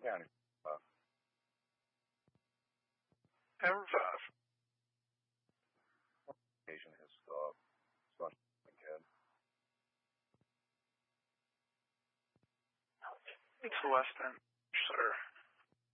County. Ever 5. Patient has son kid. It's less than, sir.